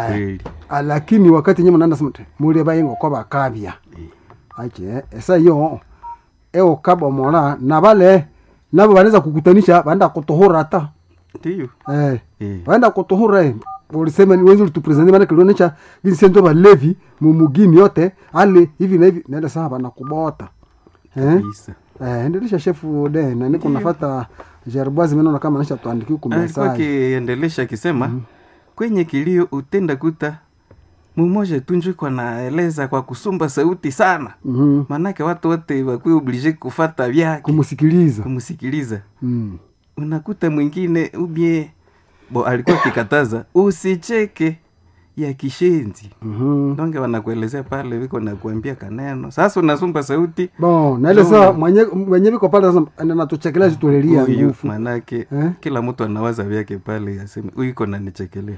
lakini wakati nyuma nanda sema mule bayingo kwa bakabya aje esa yo eo kabo mola na bale nabo banaweza kukutanisha baenda kutohora hata ndio baenda kutohora ulisema ni wewe tupresente maana kilionesha jinsi ndio balevi mumugini yote ale hivi na hivi naenda sawa na kubota endelesha shefu de na niko nafuata Jerboise mimi naona kama anisha tuandikie huko message alikuwa kiendelesha akisema kwenye kilio utenda kuta mmoja tunjwe kwa naeleza kwa kusumba sauti sana manake watu wote wakuwa oblige kufuata vyake kumsikiliza unakuta mwingine ubie alikuwa kikataza usicheke ya kishenzi donge wanakuelezea pale wiko na kuambia kaneno sasa unasumba sauti na ile saa mwenye biko pale sasa anatuchekelea tutolelia nguvu manake kila mtu anawaza vyake pale aseme uiko na nichekelea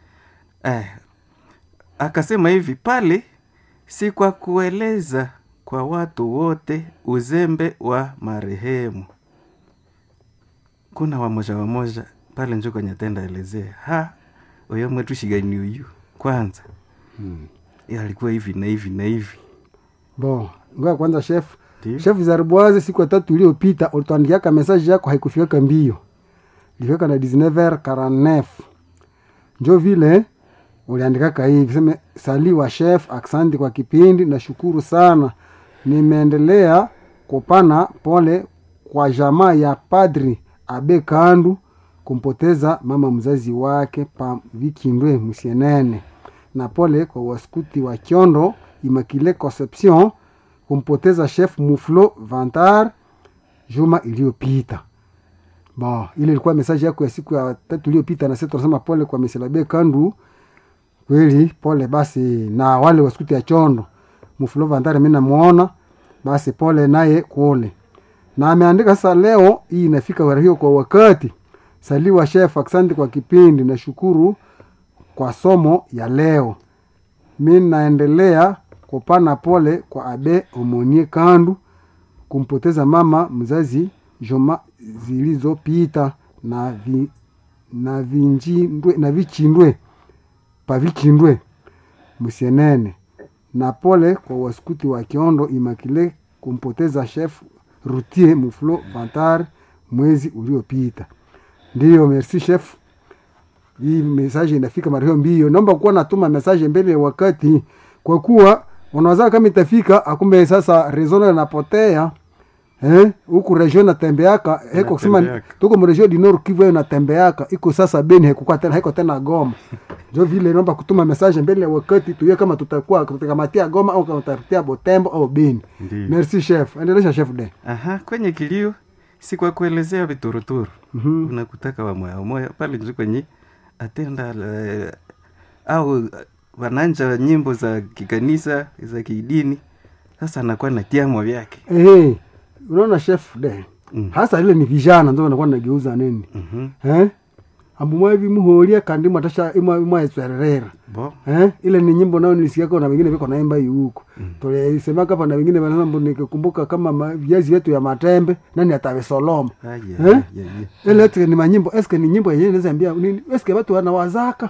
akasema hivi pale si kwa kueleza kwa watu wote uzembe wa marehemu kuna wamoja pale njoo kwenye tenda elezea oyo mwetu shigani uyu kwanza alikuwa hivi na hivi na hivi ngoja kwanza chef Jerboise siku ya 3 iliyopita ulituandikia message yako haikufika mbio ilifika na 19h49 njoo vile uliandika hivi sema saliwa chef asante kwa kipindi na shukuru sana nimeendelea kupana pole kwa jamaa ya padri Abe Kandu kumpoteza mama mzazi wake pa Vikindwe Musienene na pole kwa waskuti wa Kiondo Immaculée Conception kumpoteza chef Muflo Vantar juma iliyopita. Ile ilikuwa message yako ya siku ya 3 iliyopita na sisi tunasema pole kwa Monsieur Abe Kandu. Kweli pole basi na wale waskuti ya Kiondo. Muflo Vantar mimi namuona basi pole naye kule. Na ameandika sasa leo hii inafika hiyo kwa wakati. Saliwa chef asante kwa kipindi na shukuru kwa somo ya leo. Mimi naendelea kupana pole kwa Abe Omonie Kandu kumpoteza mama mzazi juma zilizopita na vichindwe pa Vikindwe Musienene na pole kwa waskuti wa Kiondo Immaculée kumpoteza chef Routier Muflo Vantar mwezi uliopita. Ndio merci chef. Hii message inafika mara mbio. Naomba kuwa natuma message mbele wakati kwa kuwa unaweza kama itafika akumbe sasa rezona inapotea. Huku region natembeaka heko kusema tuko mu region du Nord Kivu natembeaka iko sasa Beni heko tena heko tena Goma. Jo vile naomba kutuma message mbele wakati tuye kama tutakuwa tutakamatia Goma au kama tutatia Botembo au Beni. Merci chef. Endelea chef de. Kwenye kilio si kwa kuelezea vituruturu. Unakutaka wa moyo pale nje kwenye atenda au wananja nyimbo za kikanisa za kidini sasa anakuwa na tiamo vyake. Unaona chef de. Hasa ile ni vijana ndio wanakuwa nageuza nini? Ambumwa hivi muhoria kandi matasha imwa etwerera. Ile ni nyimbo nao nilisikia kwa na wengine wako naimba huko. Tulisema hapa na wengine wanasema nikikumbuka kama viazi yetu ya matembe nani atawe Solomon. Ile eti ni manyimbo eske ni nyimbo yenyewe inaweza ambia nini? Eske watu wanawazaka?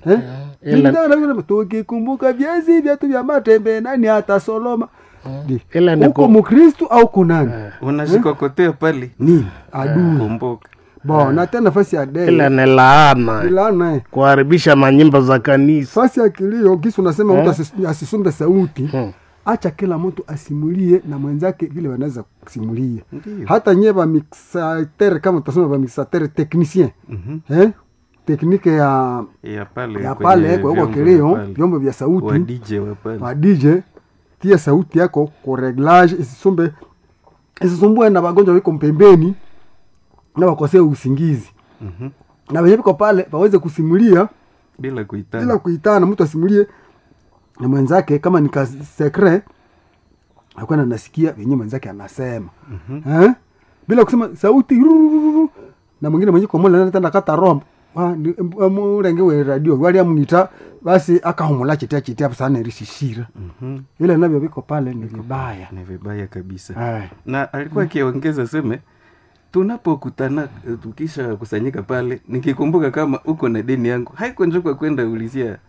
Ile tukikumbuka viazi yetu ya matembe nani ata Solomon? Uko Mkristo au kunani? Unajikokotea pale nini? Adui. Kumbuka. Na tena nafasi ya dei. Ila ni laana. Kuharibisha manyimbo za kanisa. Nafasi ya kilio kisu unasema mtu asisumbe sauti. Acha kila mtu asimulie na mwenzake vile wanaweza kusimulia. Hata nyeba mixateur kama tutasema ba mixateur technicien. Teknike ya pale kwa huko kilio vyombo vya sauti. Wa DJ tia sauti yako kwa reglage isisumbue na wagonjwa wiko mpembeni na wakosea usingizi. Na wenyewe kwa pale waweze kusimulia bila kuitana mtu asimulie na mwenzake kama ni secret hakuna nasikia wenyewe mwenzake anasema. Bila kusema sauti na mwingine mwenyewe kwa mola anataka kata rombo murengewe radio wali amunita basi akahumula chitia sana rishishira. Ile navyo viko pale ni vibaya kabisa. Na alikuwa akiongeza sema tunapokutana tukisha kusanyika pale nikikumbuka kama uko na deni yangu haiko njoo kwenda ulizia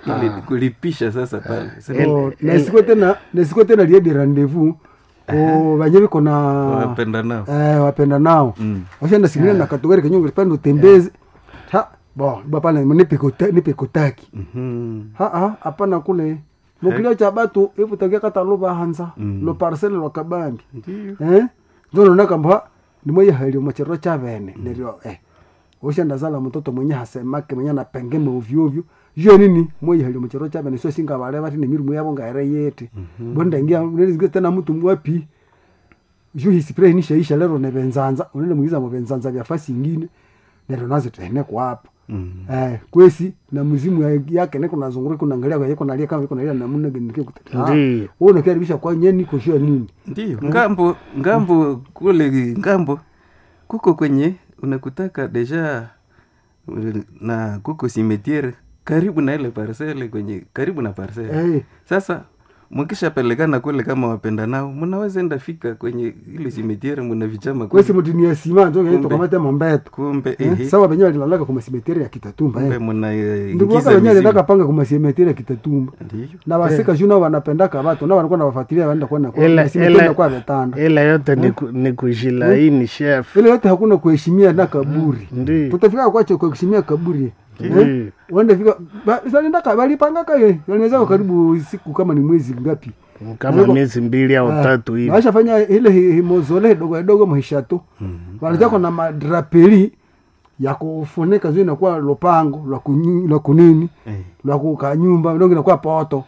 ili kulipisha sasa pale. Na siku tena liedi rendezvous ko banyewe kona wapenda nao washenda sikilina na katogari kenyongo pande utembeze bapana nipe kotaki hapana kule mukilio cha batu ifu tagia kata loba hanza lo parcelle lo kabambi ndio naka mba ni moya hali machero cha bene ndio oshenda zala mtoto mwenye hasemake mwenye na pengeme ovyo ovyo jo nini moya hali machero cha bene so singa bale bati ni miru yabo ngaire yete bonda ingia nilizige tena mtu mwapi jo hisipre ni shaisha lero ne benzanza unene mugiza mu benzanza bya fasi nyingine ndio nazo tene kwa hapo kwesi na mzimu yake niko nazungura kuna angalia kwa yako nalia kama iko nalia na munene ndio kutata wewe unakaribisha kwa nyeni koshia nini ndio ngambo kule ngambo kuko kwenye unakutaka deja na kuko cimetière karibu na ile parcelle kwenye karibu na parcelle sasa mkisha pelekana kule kama wapenda nao mnaweza enda fika kwenye ile cimetière mna vichama kwa sababu dunia sima ndio yetu kama tema mbeto kumbe sawa benyewe linalaka kwa cimetière ya Kitatumba kumbe mna ndio kwa wenyewe ndaka panga kwa cimetière ya Kitatumba na wasika juna wanapendaka watu na wanakuwa nawafuatilia waenda kwa cimetière kwa vetanda ile yote ni kujilaini chef ile yote hakuna kuheshimia na kaburi tutafika kwacho kuheshimia kaburi wende fika sasa ndaka bali panga kaye wanaweza karibu siku kama ni mwezi ngapi kama miezi 2 au 3 hivi washafanya ile mozole dogo maishato wanataka na madraperi ya kufunika zio inakuwa lopango la kunini la kukanyumba ndio inakuwa poto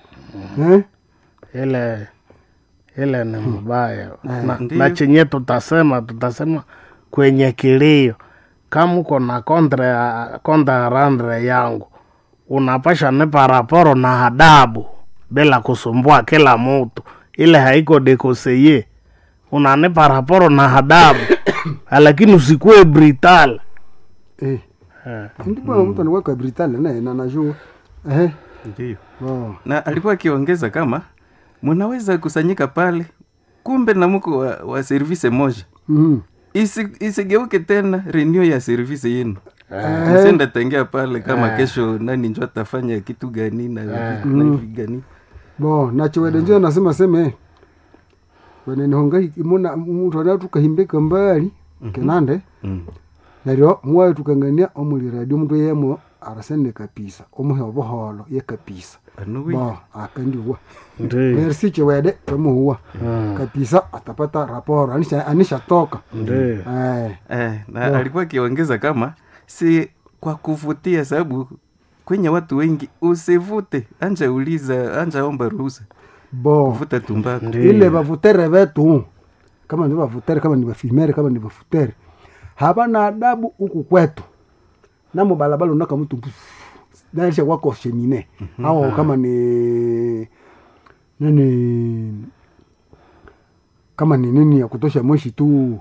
ile ni mbaya na chenye tutasema kwenye kilio kama uko na kontra randre yangu unapasha nipa raporo na adabu bila kusumbua kila mtu ile haiko dekoseye unanipa raporo na adabu lakini usikue brutal ndipo mtu anakuwa brutal na najua ndio na alikuwa akiongeza kama mnaweza kusanyika pale kumbe na mko wa service moja isigeuke tena renew ya service yenu msenda tengea pale kama kesho nani njoo atafanya kitu gani na hivi gani na chwede njoo nasema seme wene ni hongai imuna mtu anatu kahimbeka mbali kenande ndio mwa tukangania omuli radio mtu yemo arasende kabisa omuhe oboholo ye kabisa akandiwa merci chwede tumuwa kabisa atapata raporo anisha toka na alikuwa akiongeza kama si kwa kuvutia sababu kwenye watu wengi usivute anja omba ruhusa kuvuta tumbako ile bavutere vetu kama ndio bavutere kama ni bafilmere kama ni bafutere habana adabu huku kwetu na mubalabala unaka mtu naisha wako shemine au kama ni nini kama ni nini ya kutosha moshi tu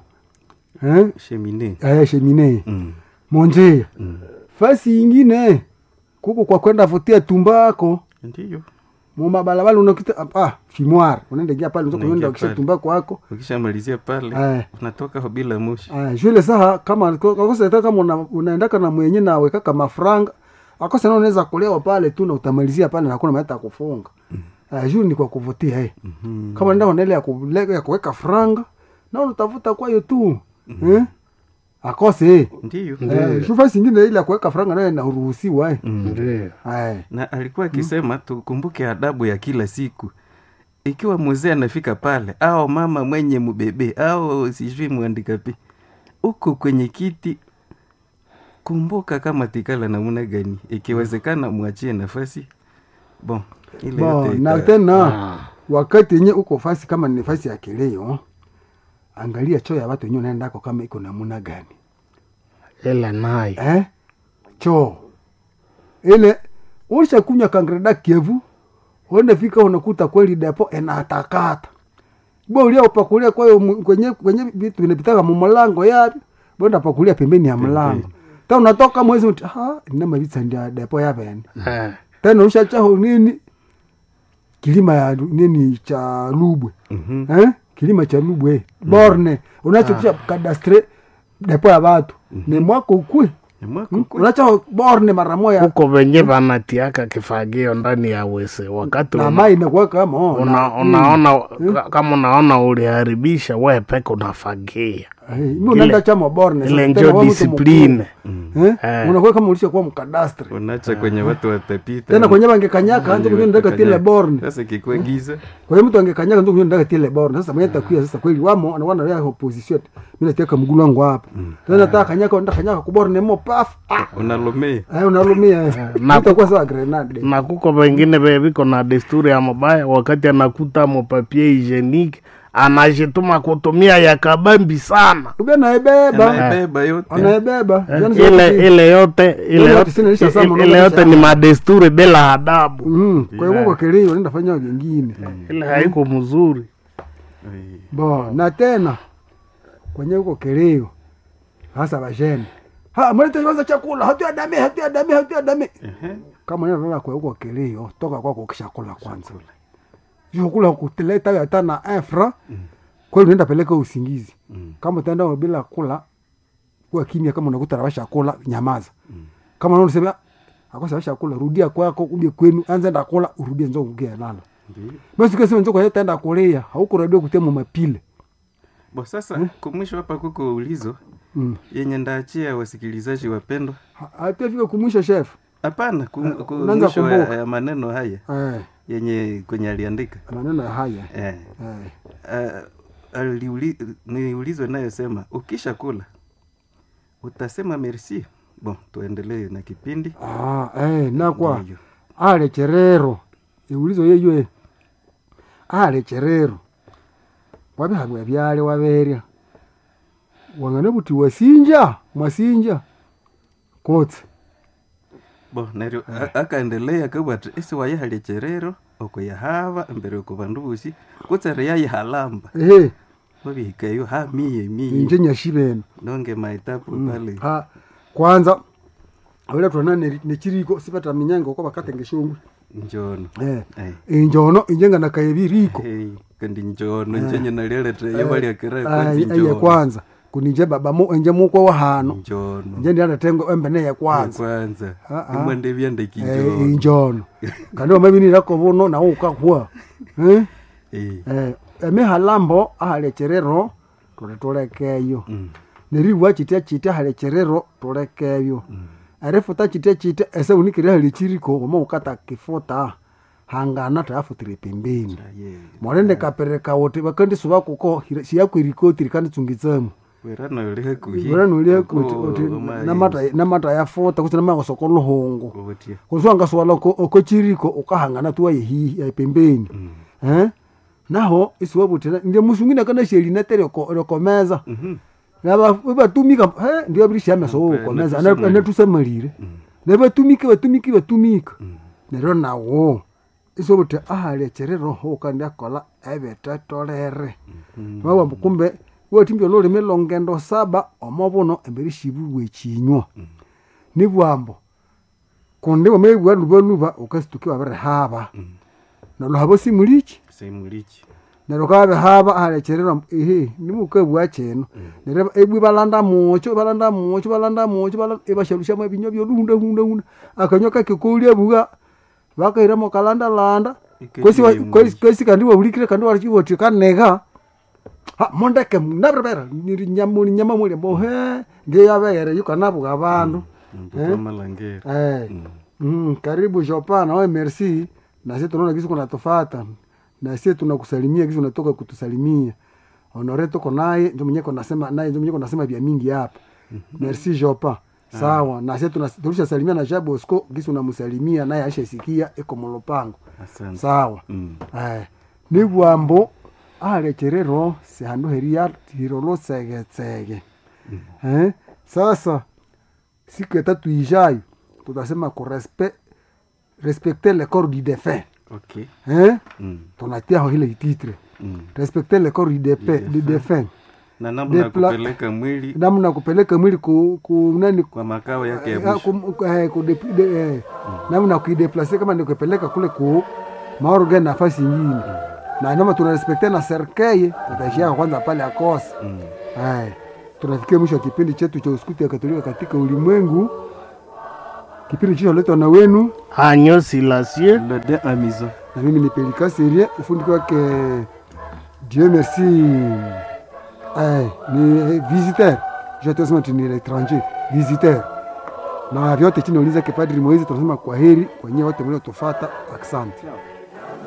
shemine monje fasi ingine kuko kwa kwenda vutia tumbako ndio muma balabala unakita fimoir unaenda gia pale unataka kwenda kisha tumbako wako ukishamalizia pale unatoka bila moshi shule saha kama kosa kama unaendaka na mwenye na weka kama franga akosa na unaweza kulewa pale tu na utamalizia pale na hakuna maana kufunga juu ni kwa kuvutia kama ndio unaendelea ya kuweka franga na unatafuta kwa hiyo tu akose ndio shufa singine ile ya kuweka franga nayo inaruhusiwa ndio na alikuwa akisema tukumbuke adabu ya kila siku ikiwa mzee anafika pale au mama mwenye mbebe au sijui muandika pi uko kwenye kiti kumbuka kama tikala namna gani ikiwezekana muachie nafasi ile yote na tena wakati yenye uko fasi kama ni nafasi ya kileo angalia choo ya watu wenyewe naenda kwa kama iko namna gani ile nayo choo ile usha kunya kangreda Kievu uende fika unakuta kweli depo enatakata ulia upakulia kwa hiyo kwenye vitu vinapitaka mlango yapi bonda pakulia pembeni ya mlango ta unatoka mwezi ina mavitsa ndia depo yapi tena usha chaho nini kilima ya nini cha Lubwe kilima cha Lubwe borne unachokisha kadastre depo ya watu ni mwako ukue unacha borne mara moja huko venye vanatiaka kifagio ndani ya wese wakati na mai inakuwa kama unaona kama unaona uliharibisha wewe peke unafagia mimi unaenda chama borne ile ndio discipline unakuwa kama ulisha kuwa mkadastre unacha kwenye watu watapita tena kwenye bangekanyaka ndio kwenye ndaka tile borne sasa kikwe giza kwa hiyo mtu angekanyaka ndio kwenye ndaka tile borne sasa mwenye takuya sasa kweli wamo anaona ya opposition mimi nataka mguu wangu hapa tena nataka kanyaka ndaka kanyaka kuborne mo paf unalumia unalumia itakuwa sawa grenade na kuko wengine biko na desturi ya mabaya wakati anakuta mo papier hygienique anajituma kutumia ya kabambi sana ube naibeba yote anaibeba ile yote ni madesturi bila adabu kwa hiyo kwa keleo nenda fanya vingine ile haiko mzuri bo na tena kwenye huko keleo hasa bajeni mlete kwanza chakula hatu adame kama neno kwa huko keleo toka kwako ukishakula kwanza chakula kuteleta hata na infra kwa hiyo unaenda peleka usingizi kama utaenda bila kula kwa kimya kama unakuta rabasha kula nyamaza kama unasema akosa rabasha kula rudia kwako uje kwenu anza enda kula urudie nzo ungea lala basi kesi nzo kwa hiyo utaenda kulea hauko radio kutema mapile bo sasa kumwisho hapa kuko ulizo yenye ndaachia wasikilizaji wapendwa atafika kumwisho chef hapana kumwisho ya maneno haya yenye kwenye aliandika maneno haya ni ulizo nayo sema ukisha kula utasema merci. Bon, tuendelee na kipindi. Na kwa ale cherero ulizo yeywe ale cherero wabe habwe byale waberia wangane buti mwasinja kote. Bo neryo akaendelea kabwati ese wayahali cherero okoyahava mbere ko bandubusi kutsere yayihalamba babikayo ha miye nje nyashibeno nonge maitapu pale kwanza awela twanane nechiriko sipata minyango ko bakatengeshongwe njono injono injenga na kayebiriko kandi njono njenye nalelete yabali akira kwanza ya kwanza kunije baba mo enje muko wa hano njono nje ndiana tengo embene ya kwanza imwende byande kinjono injono kandi omabini lako bono na ukakwa halambo ahalecherero tulekeyo neriwa chitia halecherero tulekeyo arefuta chitia ese unikire halechiriko omo ukata kifota hangana tafutire pembeni morende kapereka wote bakandi suba kuko siya kwirikoti kandi tsungitsemo werano yole kuti namata ya fota kuti namango sokolo hongo kuzwanga swala okochiriko ukahangana tuwa yehi ya pembeni naho isiwabutira ndiye musungina kana sheli natere rekomeza batumika ndiye birisha so komeza anatusamalire batumika nero nawo isobote ahalecherero ho kandi akola ebetatolere baba kumbe wotimbyo lole melongendo 7 omobono emberishibu wechinywa nibwambo konde wamebwa nuba ukasitukiwa bare haba nalo habo simulichi nero kabe haba ahalecherero nimukebwa cheno nero ebwi balanda mocho ebashalusha mabinyo byo hunda akanyoka kikulia buga bakaira mo kalanda landa kwesi kandi wabulikire kandi walichiwoti kanega mondeke nabrabera ni nyama muli mbo ndiye yabere yukanabuga abantu karibu Jopana wewe merci na sisi tunaona kisu kuna tofata na sisi tunakusalimia kisu unatoka kutusalimia honore toko naye ndio mwenyewe nasema naye ndio mwenyewe nasema vya mingi hapa merci Jopa sawa na sisi tunaturusha salimia na Jabosco kisu unamsalimia naye ashasikia eko molopango sawa ni bwambo alecherero se hando heria tirolo tsege sasa siku ya tatu ijayo tutasema ku respecter le corps du défunt. Tunatia hile titre respecter le corps du défunt na namna kupeleka mwili ku nani kwa makao yake ya mwisho namna kuideplacer kama ni kupeleka kule ku maorgan nafasi nyingine na nama tuna respecter na serikali tutashia kwanza pale akosa tunafikia mwisho wa kipindi chetu cha Uskoti ya Katolika katika ulimwengu. Kipindi hicho letwa na wenu Agneau Silencieux Le de Amizo. na mimi ni Pelika Serie, ufundi wake Dieu merci. Ni visiteur. Je te sema ni l'étranger, visiteur. Na vyote chini uliza ke Padri Moise tunasema kwa heri kwa nyewe wote mliotufuata. Asante.